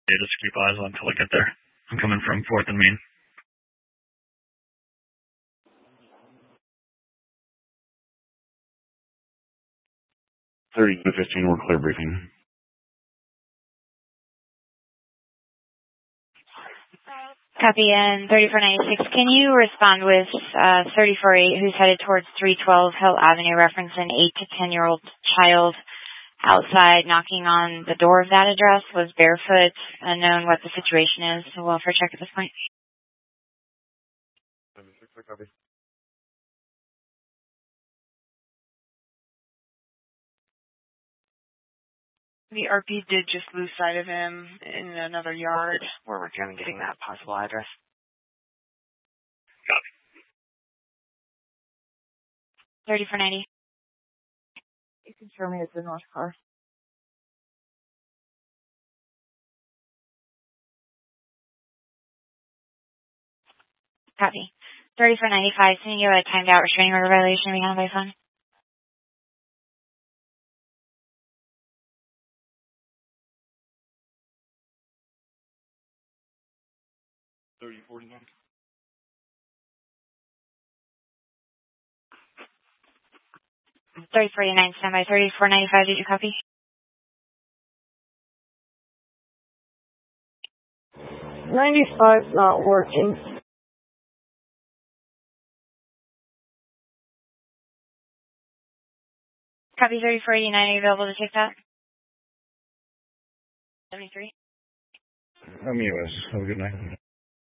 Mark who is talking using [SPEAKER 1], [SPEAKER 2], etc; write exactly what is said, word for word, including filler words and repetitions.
[SPEAKER 1] Yeah, just keep eyes on until I get there. I'm coming from fourth and Main.
[SPEAKER 2] thirty to fifteen, we're clear briefing.
[SPEAKER 3] Copy, and thirty-four ninety-six. Can you respond with uh, thirty-four eight, who's headed towards three twelve Hill Avenue, reference an eight to ten-year-old child outside knocking on the door of that address, was barefoot, unknown what the situation is, so welfare check at this point.
[SPEAKER 2] Copy.
[SPEAKER 4] The R P did just lose sight of him in another yard. We're working on getting that possible address.
[SPEAKER 1] Copy.
[SPEAKER 3] thirty-four ninety.
[SPEAKER 5] You can show me it's the north car.
[SPEAKER 3] Copy. thirty-four ninety-five, sending you a timed out restraining order violation. We handle by phone.
[SPEAKER 2] thirty forty-nine.
[SPEAKER 3] thirty forty-nine, standby. thirty-four ninety-five, did you copy?
[SPEAKER 5] ninety-five not working.
[SPEAKER 3] Copy. thirty-four eighty-nine, are you available to take that? seventy-three.
[SPEAKER 2] I'm U S. Have a good night.